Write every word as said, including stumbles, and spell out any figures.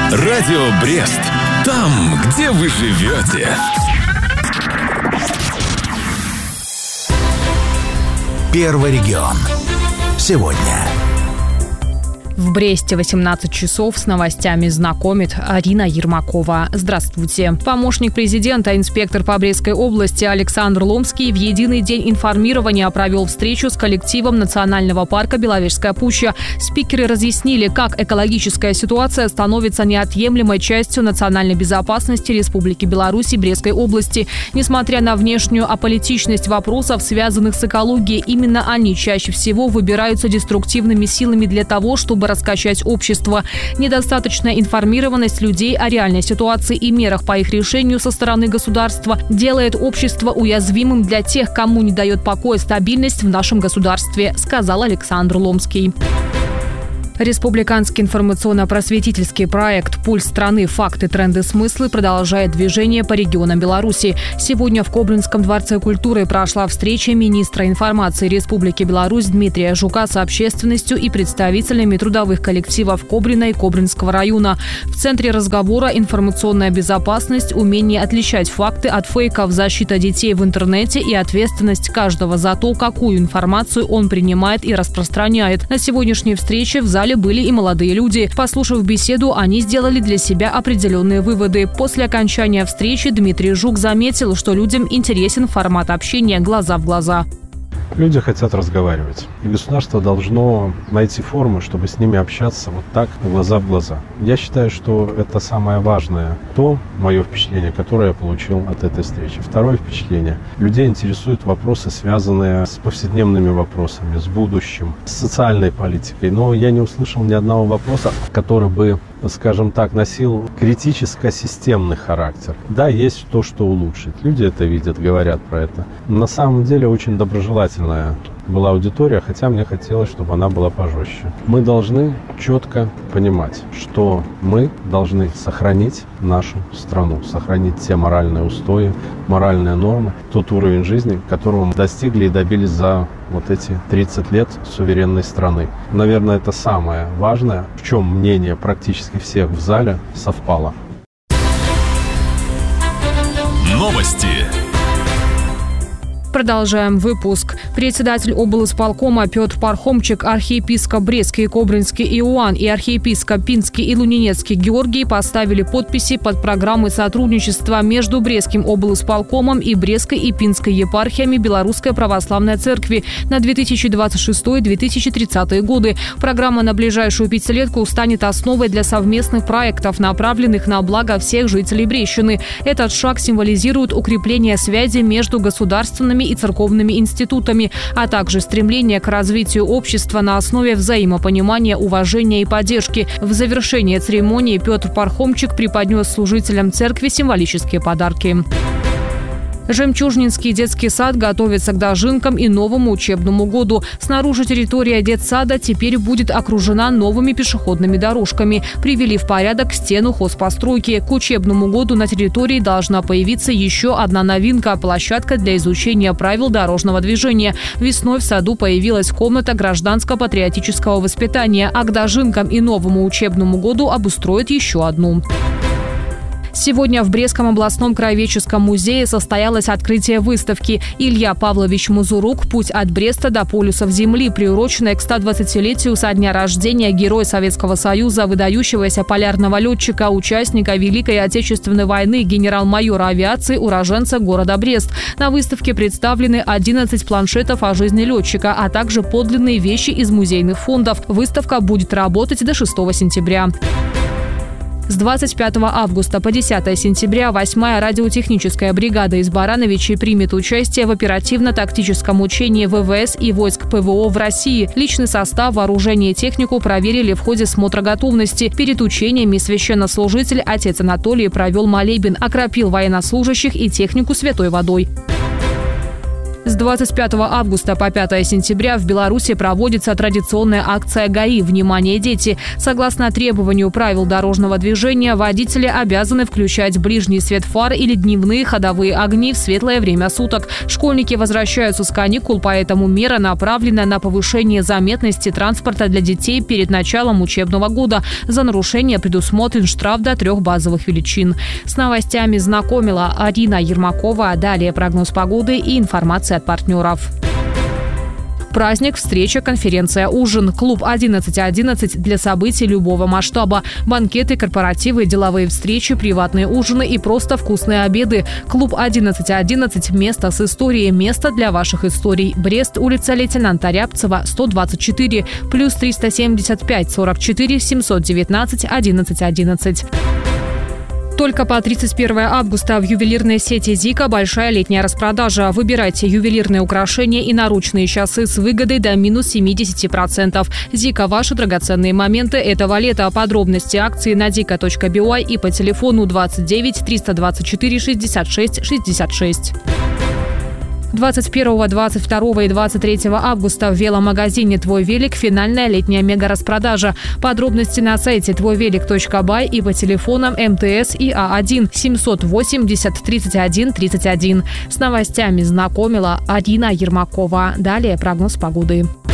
Радио Брест. Там, где вы живете. Первый регион. Сегодня. В Бресте восемнадцать часов с новостями знакомит Арина Ермакова. Здравствуйте. Помощник президента, инспектор по Брестской области Александр Ломский в единый день информирования провел встречу с коллективом Национального парка Беловежская пуща. Спикеры разъяснили, как экологическая ситуация становится неотъемлемой частью национальной безопасности Республики Беларусь и Брестской области. Несмотря на внешнюю аполитичность вопросов, связанных с экологией, именно они чаще всего выбираются деструктивными силами для того, чтобы раскачать общество. Недостаточная информированность людей о реальной ситуации и мерах по их решению со стороны государства делает общество уязвимым для тех, кому не дает покоя стабильность в нашем государстве, сказал Александр Ломский. Республиканский информационно-просветительский проект «Пульс страны. Факты, тренды, смыслы» продолжает движение по регионам Беларуси. Сегодня в Кобринском дворце культуры прошла встреча министра информации Республики Беларусь Дмитрия Жука с общественностью и представителями трудовых коллективов Кобрина и Кобринского района. В центре разговора информационная безопасность, умение отличать факты от фейков, защита детей в интернете и ответственность каждого за то, какую информацию он принимает и распространяет. На сегодняшней встрече в зале были и молодые люди. Послушав беседу, они сделали для себя определенные выводы. После окончания встречи Дмитрий Жук заметил, что людям интересен формат общения глаза в глаза. Люди хотят разговаривать. И государство должно найти формы, чтобы с ними общаться вот так, глаза в глаза. Я считаю, что это самое важное, то мое впечатление, которое я получил от этой встречи. Второе впечатление. Людей интересуют вопросы, связанные с повседневными вопросами, с будущим, с социальной политикой. Но я не услышал ни одного вопроса, который бы, скажем так, носил критическо-системный характер. Да, есть то, что улучшить. Люди это видят, говорят про это. На самом деле очень доброжелательная была аудитория, хотя мне хотелось, чтобы она была пожестче. Мы должны четко понимать, что мы должны сохранить нашу страну, сохранить те моральные устои, моральные нормы, тот уровень жизни, которого мы достигли и добились за вот эти тридцать лет суверенной страны. Наверное, это самое важное, в чем мнение практически всех в зале совпало. Новости. Продолжаем выпуск. Председатель облисполкома Петр Пархомчик, архиепископ Брестский и Кобринский Иоанн и архиепископ Пинский и Лунинецкий Георгий поставили подписи под программой сотрудничества между Брестским облисполкомом и Брестской и Пинской епархиями Белорусской православной церкви на две тысячи двадцать шестой — две тысячи тридцатые годы. Программа на ближайшую пятилетку станет основой для совместных проектов, направленных на благо всех жителей Брестщины. Этот шаг символизирует укрепление связи между государственными и церковными институтами, а также стремление к развитию общества на основе взаимопонимания, уважения и поддержки. В завершении церемонии Петр Пархомчик преподнес служителям церкви символические подарки. Жемчужнинский детский сад готовится к дожинкам и новому учебному году. Снаружи территория детсада теперь будет окружена новыми пешеходными дорожками. Привели в порядок стену хозпостройки. К учебному году на территории должна появиться еще одна новинка – площадка для изучения правил дорожного движения. Весной в саду появилась комната гражданско-патриотического воспитания, а к дожинкам и новому учебному году обустроят еще одну. Сегодня в Брестском областном краеведческом музее состоялось открытие выставки «Илья Павлович Мазурук. Путь от Бреста до полюсов Земли», приуроченной к стодвадцатилетию со дня рождения Героя Советского Союза, выдающегося полярного летчика, участника Великой Отечественной войны, генерал-майора авиации, уроженца города Брест. На выставке представлены одиннадцать планшетов о жизни летчика, а также подлинные вещи из музейных фондов. Выставка будет работать до шестого сентября. С двадцать пятого августа по десятое сентября восьмая радиотехническая бригада из Барановичей примет участие в оперативно-тактическом учении ВВС и войск ПВО в России. Личный состав, вооружение и технику проверили в ходе смотра готовности. Перед учениями священнослужитель отец Анатолий провел молебен, окропил военнослужащих и технику святой водой. С двадцать пятого августа по пятое сентября в Беларуси проводится традиционная акция ГАИ «Внимание, дети». Согласно требованию правил дорожного движения, водители обязаны включать ближний свет фар или дневные ходовые огни в светлое время суток. Школьники возвращаются с каникул, поэтому мера направлена на повышение заметности транспорта для детей перед началом учебного года. За нарушение предусмотрен штраф до трех базовых величин. С новостями знакомила Арина Ермакова. Далее прогноз погоды и информация от партнеров. Праздник, встреча, конференция, ужин. Клуб одиннадцать одиннадцать для событий любого масштаба. Банкеты, корпоративы, деловые встречи, приватные ужины и просто вкусные обеды. Клуб одиннадцать одиннадцать – место с историей, место для ваших историй. Брест, улица лейтенанта Рябцева, сто двадцать четыре, плюс триста семьдесят пять сорок четыре семьсот девятнадцать одиннадцать одиннадцать. Только по тридцать первое августа в ювелирной сети «Зика» большая летняя распродажа. Выбирайте ювелирные украшения и наручные часы с выгодой до минус семьдесят процентов. «Зика» – ваши драгоценные моменты этого лета. Подробности акции на зика точка би уай и по телефону двадцать девять триста двадцать четыре шестьдесят шесть шестьдесят шесть. двадцать первого, двадцать второго и двадцать третьего августа в веломагазине «Твой велик» финальная летняя мега-распродажа. Подробности на сайте твой велик точка бай и по телефонам эм тэ эс и а один семьсот восемьдесят тридцать один тридцать один. С новостями знакомила Арина Ермакова. Далее прогноз погоды.